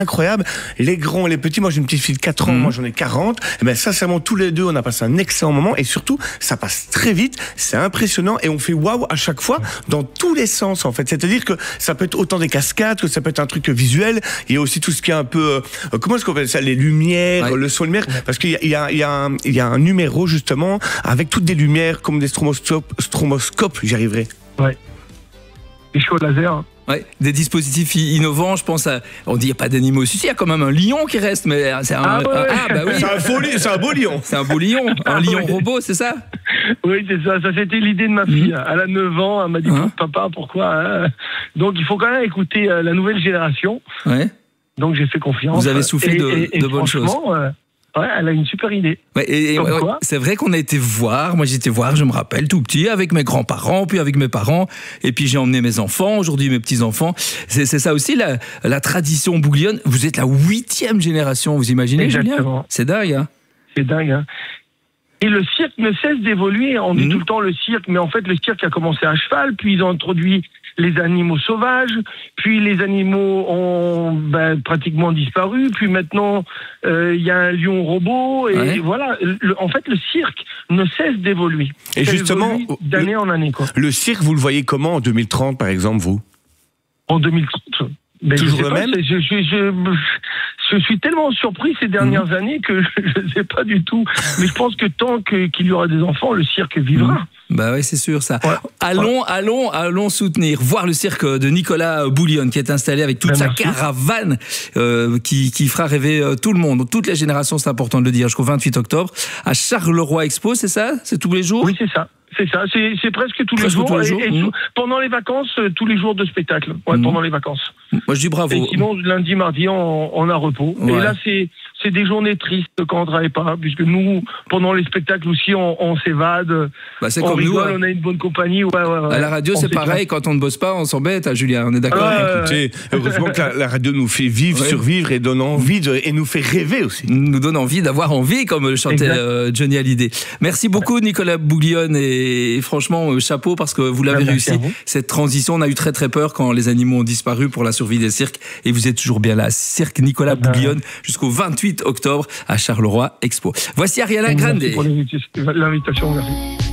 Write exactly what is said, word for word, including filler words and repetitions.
incroyable. Les grands, les petits, moi j'ai une petite fille de quatre ans, mmh. moi j'en ai quarante. Et ben sincèrement, tous les deux, on a passé un excellent moment et surtout, ça passe très vite, c'est impressionnant et on fait waouh à chaque fois dans tous les sens en fait. C'est-à-dire que ça peut être autant des cascades, que ça peut être un truc visuel. Il y a aussi tout ce qui est un peu, euh, comment est-ce qu'on appelle ça, les lumières, ouais. le son lumière, parce qu'il y a, il y a, il y a, un, il y a un numéro justement avec toutes des lumières comme des stromoscopes, stromoscopes, j'y arriverai. Ouais. Les chauds laser. Ouais, des dispositifs innovants, je pense à... On dit qu'il n'y a pas d'animaux ici, il y a quand même un lion qui reste, mais c'est un... Ah, ouais. ah bah oui. C'est un, faux, c'est un beau lion. C'est un beau lion, un ah, lion ouais. robot, c'est ça? Oui, c'est ça, ça c'était l'idée de ma fille. Mmh. Elle a neuf ans, elle m'a dit, hein? Papa, pourquoi hein? Donc il faut quand même écouter euh, la nouvelle génération. Ouais. Donc j'ai fait confiance. Vous avez soufflé et, de, et, et de bonnes choses. Euh, Ouais, elle a une super idée. Ouais, et, et, ouais, c'est vrai qu'on a été voir, moi j'étais voir, je me rappelle, tout petit, avec mes grands-parents, puis avec mes parents, et puis j'ai emmené mes enfants, aujourd'hui mes petits-enfants. C'est, c'est ça aussi, la, la tradition bouglione. Vous êtes la huitième génération, vous imaginez, Exactement. Julien? C'est dingue, hein? C'est dingue, hein? Et le cirque ne cesse d'évoluer. On dit mmh. tout le temps le cirque, mais en fait le cirque a commencé à cheval, puis ils ont introduit les animaux sauvages, puis les animaux ont ben, pratiquement disparu, puis maintenant il euh, y a un lion robot, et ouais. voilà. Le, en fait, le cirque ne cesse d'évoluer. Et ça justement, d'année en année, quoi. Le cirque, vous le voyez comment en deux mille trente, par exemple, vous? En deux mille trente ben, Toujours le pas, même je, je, je, je suis tellement surpris ces dernières mmh. années que je ne sais pas du tout. Mais je pense que tant que, qu'il y aura des enfants, le cirque vivra. Mmh. Bah oui, c'est sûr ça. Ouais. Allons, ouais. allons, allons soutenir, voir le cirque de Nicolas Bouglione qui est installé avec toute ben sa merci. caravane euh, qui, qui fera rêver euh, tout le monde, toutes les générations, c'est important de le dire, jusqu'au vingt-huit octobre à Charleroi Expo, c'est ça? C'est tous les jours? Oui, c'est ça. C'est ça, c'est, c'est presque tous presque les jours. Tous les jours. Et, et mmh. pendant les vacances, tous les jours de spectacle. Ouais, mmh. pendant les vacances. Moi, je dis bravo. Et sinon, lundi, mardi, on, on a repos. Ouais. Et là, c'est, c'est des journées tristes quand on travaille pas, puisque nous, pendant les spectacles aussi, on, on s'évade. Bah, c'est on comme rigole, nous. Hein. On a une bonne compagnie. Ouais, ouais, ouais. À la radio, on c'est pareil. Quand on ne bosse pas, on s'embête, hein, Julien. On est d'accord. Ah, écoutez, heureusement que la, la radio nous fait vivre, ouais. survivre et donne envie de, et nous fait rêver aussi. Nous donne envie d'avoir envie, comme chantait euh, Johnny Hallyday. Merci beaucoup, Nicolas Bouglione, et, et franchement, chapeau parce que vous l'avez réussi, cette transition. On a eu très très peur quand les animaux ont disparu pour la survie des cirques et vous êtes toujours bien là. Cirque Nicolas Bouglione jusqu'au vingt-huit octobre à Charleroi Expo. Voici Ariana Grande. Merci pour l'invitation. Merci.